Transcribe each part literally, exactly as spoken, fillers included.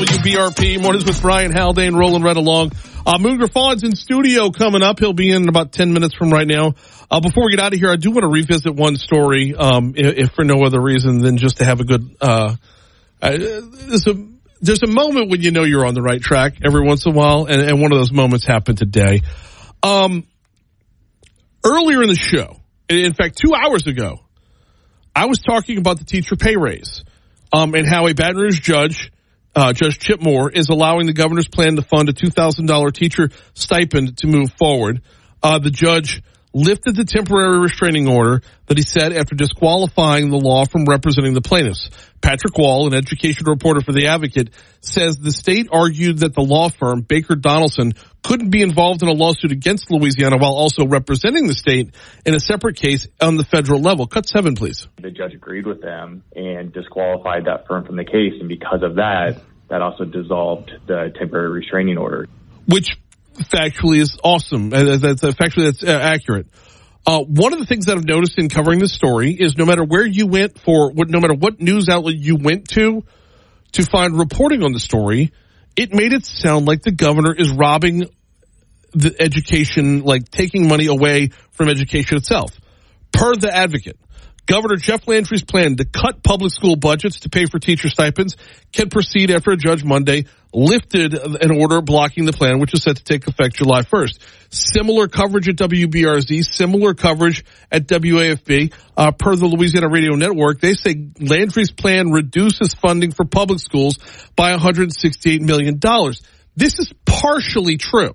W B R P, mornings with Brian Haldane, rolling right along. Uh, Moon Griffon's in studio coming up. He'll be in about ten minutes from right now. Uh, before we get out of here, I do want to revisit one story, um, if, if for no other reason than just to have a good, uh, uh there's a, there's a moment when you know you're on the right track every once in a while, and, and one of those moments happened today. Um, earlier in the show, in fact, two hours ago, I was talking about the teacher pay raise, um, and how a Baton Rouge judge, Uh, Judge Chip Moore, is allowing the governor's plan to fund a two thousand dollars teacher stipend to move forward. Uh, the judge lifted the temporary restraining order that he said after disqualifying the law from representing the plaintiffs. Patrick Wall, an education reporter for The Advocate, says the state argued that the law firm, Baker Donaldson, couldn't be involved in a lawsuit against Louisiana while also representing the state in a separate case on the federal level. Cut seven, please. The judge agreed with them and disqualified that firm from the case, and because of that, that also dissolved the temporary restraining order. Which factually is awesome. That's factually that's accurate. Uh, one of the things that I've noticed in covering this story is no matter where you went for, what, no matter what news outlet you went to to find reporting on the story, it made it sound like the governor is robbing the education, like taking money away from education itself. Per The Advocate, Governor Jeff Landry's plan to cut public school budgets to pay for teacher stipends can proceed after a judge Monday lifted an order blocking the plan, which is set to take effect July first. Similar coverage at W B R Z, similar coverage at W A F B. Uh, per the Louisiana Radio Network, they say Landry's plan reduces funding for public schools by one hundred sixty-eight million dollars. This is partially true.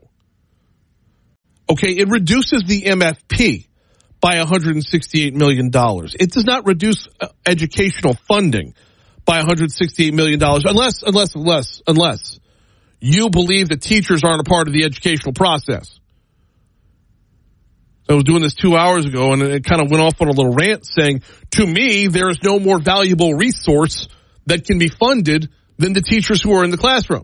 Okay, it reduces the M F P by one hundred sixty-eight million dollars. It does not reduce uh, educational funding by one hundred sixty-eight million dollars unless, unless, unless, unless you believe that teachers aren't a part of the educational process. I was doing this two hours ago, and it kind of went off on a little rant saying, to me, there is no more valuable resource that can be funded than the teachers who are in the classroom.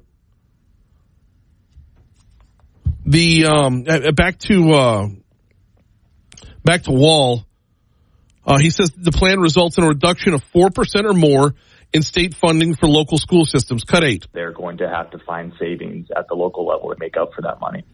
The um, back to uh, back to Wall. Uh, he says the plan results in a reduction of four percent or more in state funding for local school systems. Cut eight. They're going to have to find savings at the local level to make up for that money.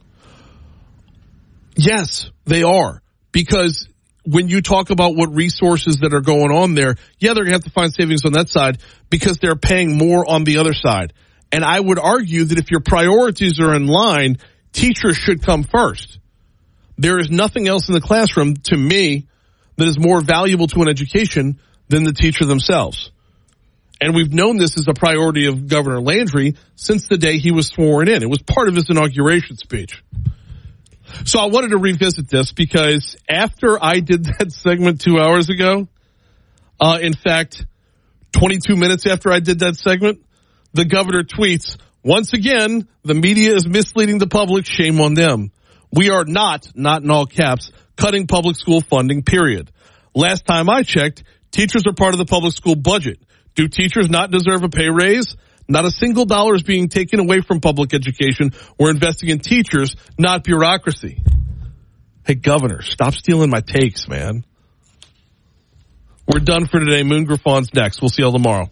Yes, they are. Because when you talk about what resources that are going on there, yeah, they're going to have to find savings on that side because they're paying more on the other side. And I would argue that if your priorities are in line, teachers should come first. There is nothing else in the classroom, to me, that is more valuable to an education than the teacher themselves. And we've known this as a priority of Governor Landry since the day he was sworn in. It was part of his inauguration speech. So I wanted to revisit this because after I did that segment two hours ago, uh, in fact, twenty-two minutes after I did that segment, the governor tweets, once again, the media is misleading the public. Shame on them. We are not, not in all caps, cutting public school funding, period. Last time I checked, teachers are part of the public school budget. Do teachers not deserve a pay raise? Not a single dollar is being taken away from public education. We're investing in teachers, not bureaucracy. Hey, Governor, stop stealing my takes, man. We're done for today. Moon Griffon's next. We'll see you all tomorrow.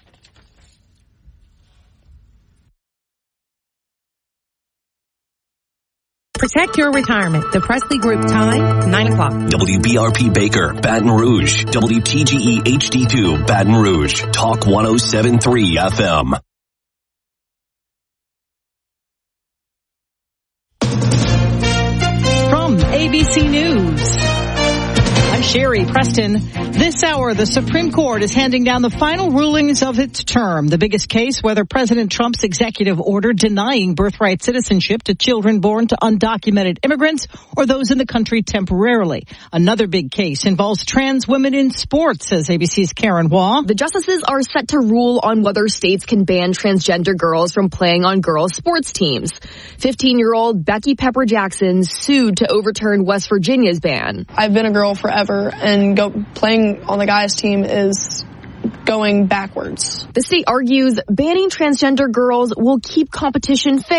Protect your retirement. The Presley Group time, nine o'clock. W B R P Baker, Baton Rouge. W T G E H D two, Baton Rouge. Talk one oh seven point three F M. From A B C News, I'm Sherry Preston. This hour, the Supreme Court is handing down the final rulings of its term. The biggest case, whether President Trump's executive order denying birthright citizenship to children born to undocumented immigrants or those in the country temporarily. Another big case involves trans women in sports, says A B C's Karen Waugh. The justices are set to rule on whether states can ban transgender girls from playing on girls' sports teams. fifteen-year-old Becky Pepper Jackson sued to overturn West Virginia's ban. I've been a girl forever, and go playing on the guys' team is going backwards. The state argues banning transgender girls will keep competition fair.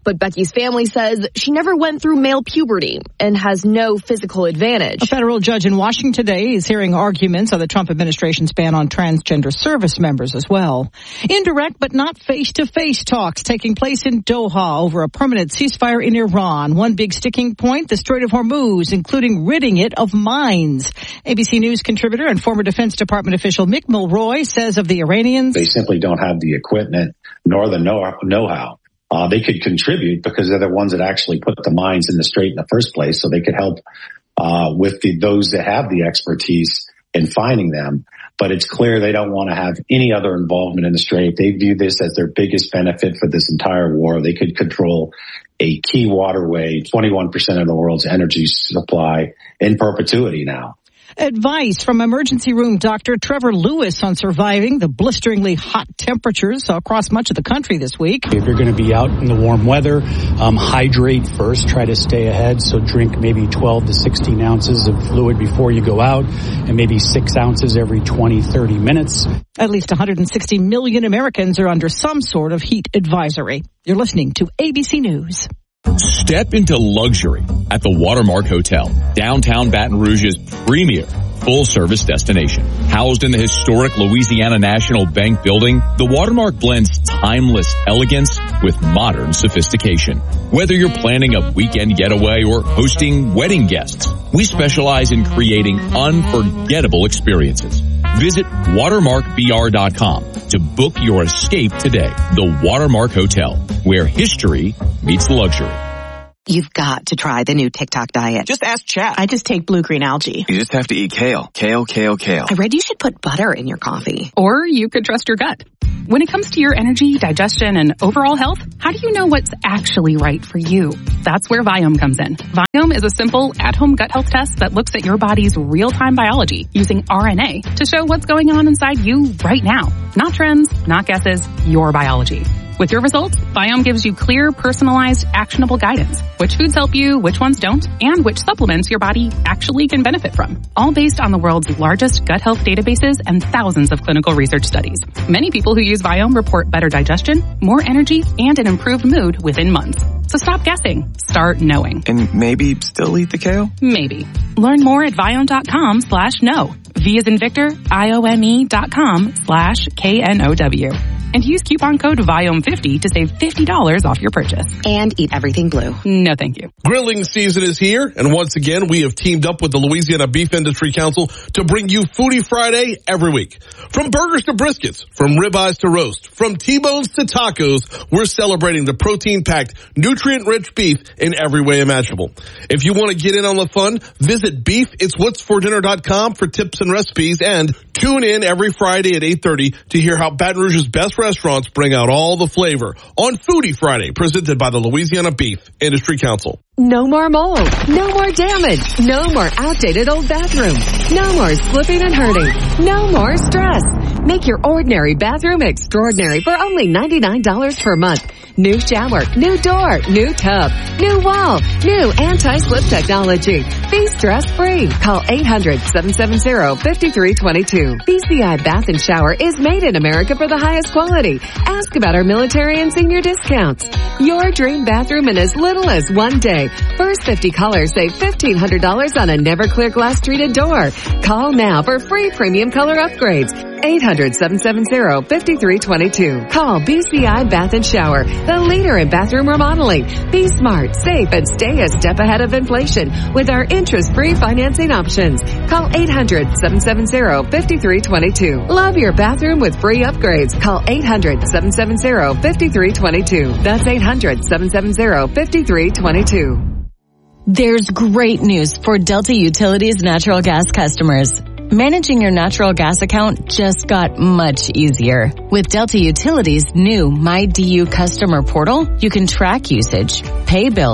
But Becky's family says she never went through male puberty and has no physical advantage. A federal judge in Washington today is hearing arguments on the Trump administration's ban on transgender service members as well. Indirect but not face-to-face talks taking place in Doha over a permanent ceasefire in Iran. One big sticking point, the Strait of Hormuz, including ridding it of mines. A B C News contributor and former Defense Department official Mick Mulroy says of the Iranians, they simply don't have the equipment nor the know-how. Uh, they could contribute because they're the ones that actually put the mines in the strait in the first place, so they could help uh, with the, those that have the expertise in finding them. But it's clear they don't want to have any other involvement in the strait. They view this as their biggest benefit for this entire war. They could control a key waterway, twenty-one percent of the world's energy supply in perpetuity now. Advice from emergency room doctor Trevor Lewis on surviving the blisteringly hot temperatures across much of the country this week. If you're going to be out in the warm weather, um, hydrate first. Try to stay ahead. So drink maybe twelve to sixteen ounces of fluid before you go out, and maybe six ounces every twenty, thirty minutes. At least one hundred sixty million Americans are under some sort of heat advisory. You're listening to A B C News. Step into luxury at the Watermark Hotel, downtown Baton Rouge's premier full-service destination. Housed in the historic Louisiana National Bank building, the Watermark blends timeless elegance with modern sophistication. Whether you're planning a weekend getaway or hosting wedding guests, we specialize in creating unforgettable experiences. Visit watermark b r dot com to book your escape today. The Watermark Hotel, where history meets luxury. You've got to try the new TikTok diet. Just ask Chat. I just take blue-green algae. You just have to eat kale. Kale, kale, kale. I read you should put butter in your coffee. Or you could trust your gut. When it comes to your energy, digestion, and overall health, how do you know what's actually right for you? That's where Viome comes in. Viome is a simple, at-home gut health test that looks at your body's real-time biology using R N A to show what's going on inside you right now. Not trends, not guesses, your biology. With your results, Viome gives you clear, personalized, actionable guidance. Which foods help you, which ones don't, and which supplements your body actually can benefit from. All based on the world's largest gut health databases and thousands of clinical research studies. Many people who use Viome report better digestion, more energy, and an improved mood within months. So stop guessing. Start knowing. And maybe still eat the kale? Maybe. Learn more at Viome.com slash know. V as in Victor, I O M E dot com slash K N O W. And use coupon code Viome fifty to save fifty dollars off your purchase. And eat everything blue. No, thank you. Grilling season is here, and once again, we have teamed up with the Louisiana Beef Industry Council to bring you Foodie Friday every week. From burgers to briskets, from ribeyes to roast, from T-bones to tacos, we're celebrating the protein-packed, nutrient-rich beef in every way imaginable. If you want to get in on the fun, visit beef its what's for dinner dot com for tips and recipes, and tune in every Friday at eight thirty to hear how Baton Rouge's best restaurants bring out all the flavor on Foodie Friday, presented by the Louisiana Beef Industry Council. No more mold. No more damage. No more outdated old bathrooms. No more slipping and hurting. No more stress. Make your ordinary bathroom extraordinary for only ninety-nine dollars per month. New shower, new door, new tub, new wall, new anti-slip technology. Be stress-free. Call eight hundred, seven seven zero, five three two two. B C I Bath and Shower is made in America for the highest quality. Ask about our military and senior discounts. Your dream bathroom in as little as one day. First fifty callers save fifteen hundred dollars on a never clear glass treated door. Call now for free premium color upgrades. eight hundred, seven seven zero, five three two two. Call B C I Bath and Shower, the leader in bathroom remodeling. Be smart, safe, and stay a step ahead of inflation with our interest-free financing options. Call eight hundred, seven seven zero, five three two two. Love your bathroom with free upgrades. Call eight hundred, seven seven zero, five three two two. That's eight hundred, seven seven zero, five three two two. There's great news for Delta Utilities natural gas customers. Managing your natural gas account just got much easier. With Delta Utilities' new MyDU customer portal, you can track usage, pay bills,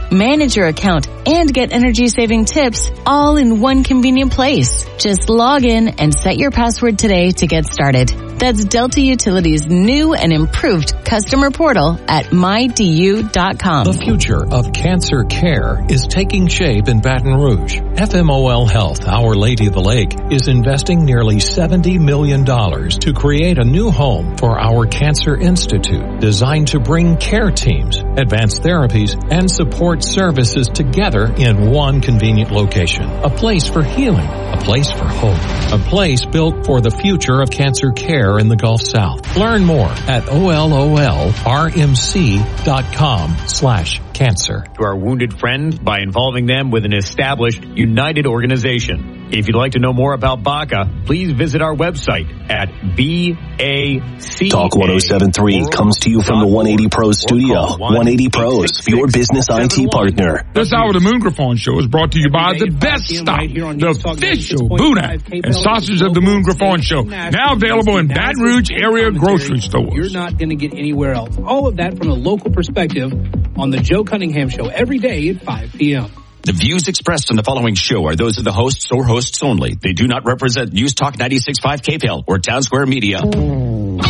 Manage your account and get energy-saving tips all in one convenient place. Just log in and set your password today to get started. That's Delta Utilities' new and improved customer portal at my d u dot com. The future of cancer care is taking shape in Baton Rouge. F M O L Health, Our Lady of the Lake, is investing nearly seventy million dollars to create a new home for our Cancer Institute, designed to bring care teams, advanced therapies, and support services together in one convenient location. A place for healing, a place for hope, a place built for the future of cancer care in the Gulf South. Learn more at O L O L R M C dot com slash cancer. To our wounded friend by involving them with an established, united organization. If you'd like to know more about B A C A, please visit our website at B A C A. Talk one oh seven point three comes to you from the one eighty Pros studio. one eighty Pros, your business I T partner. This hour of the Moon Griffon Show is brought to you by the best stop, the official Bunak and Sausage of the Moon Griffon Show. Now available in Baton Rouge area grocery stores. You're not going to get anywhere else. All of that from a local perspective on the Joe Cunningham Show every day at five p.m. The views expressed on the following show are those of the hosts or hosts only. They do not represent News Talk ninety-six point five K P L or Town Square Media.